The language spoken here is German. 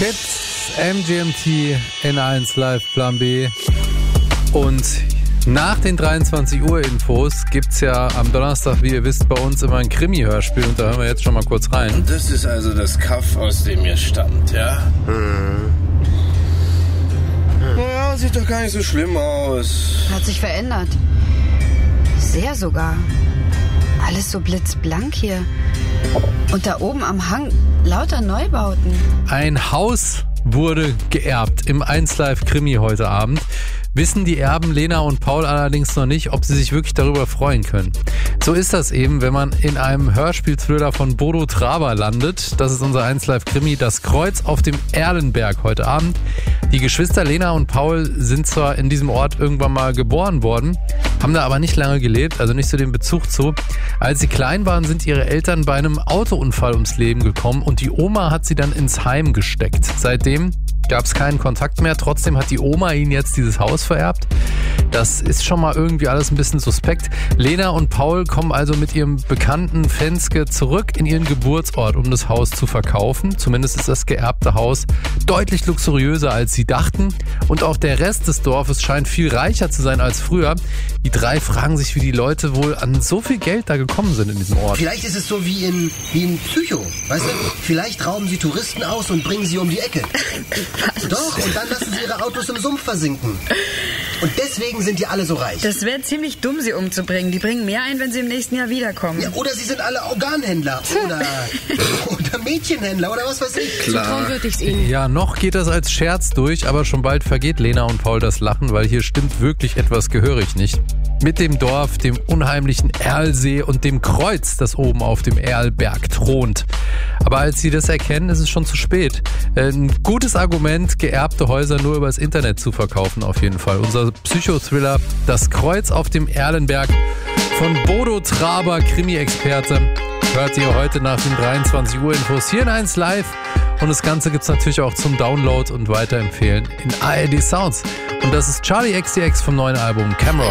Kids, MGMT, N1 Live Plan B. Und nach den 23 Uhr Infos gibt's ja am Donnerstag, wie ihr wisst, bei uns immer ein Krimi-Hörspiel und da hören wir jetzt schon mal kurz rein. Und das ist also das Kaff, aus dem ihr stammt, ja? Naja, sieht doch gar nicht so schlimm aus. Hat sich verändert. Sehr sogar. Alles so blitzblank hier. Und da oben am Hang lauter Neubauten. Ein Haus wurde geerbt im 1 Live Krimi heute Abend. Wissen die Erben Lena und Paul allerdings noch nicht, ob sie sich wirklich darüber freuen können. So ist das eben, wenn man in einem Hörspiel-Thriller von Bodo Traber landet. Das ist unser 1 Live Krimi, das Kreuz auf dem Erlenberg heute Abend. Die Geschwister Lena und Paul sind zwar in diesem Ort irgendwann mal geboren worden, haben da aber nicht lange gelebt, also nicht so den Bezug zu. Als sie klein waren, sind ihre Eltern bei einem Autounfall ums Leben gekommen und die Oma hat sie dann ins Heim gesteckt. Seitdem gab es keinen Kontakt mehr, trotzdem hat die Oma ihnen jetzt dieses Haus vererbt. Das ist schon mal irgendwie alles ein bisschen suspekt. Lena und Paul kommen also mit ihrem Bekannten Fenske zurück in ihren Geburtsort, um das Haus zu verkaufen. Zumindest ist das geerbte Haus deutlich luxuriöser, als sie dachten. Und auch der Rest des Dorfes scheint viel reicher zu sein als früher. Die drei fragen sich, wie die Leute wohl an so viel Geld da gekommen sind in diesem Ort. Vielleicht ist es so wie in Psycho, weißt du? Vielleicht rauben sie Touristen aus und bringen sie um die Ecke. Doch, und dann lassen sie ihre Autos im Sumpf versinken. Und deswegen sind die alle so reich. Das wäre ziemlich dumm, sie umzubringen. Die bringen mehr ein, wenn sie im nächsten Jahr wiederkommen. Ja, oder sie sind alle Organhändler. Oder Mädchenhändler oder was weiß ich. Klar. Zutrauen würde ich's ihnen. Ja, noch geht das als Scherz durch, aber schon bald vergeht Lena und Paul das Lachen, weil hier stimmt wirklich etwas gehörig nicht. Mit dem Dorf, dem unheimlichen Erlsee und dem Kreuz, das oben auf dem Erlberg thront. Aber als sie das erkennen, ist es schon zu spät. Ein gutes Argument, geerbte Häuser nur übers Internet zu verkaufen auf jeden Fall. Unser Psychothriller Das Kreuz auf dem Erlenberg von Bodo Traber, Krimi-Experte, hört ihr heute nach den 23 Uhr Infos hier in 1 Live. Und das Ganze gibt's natürlich auch zum Download und weiterempfehlen in ARD Sounds. Und das ist Charlie XCX vom neuen Album Camera.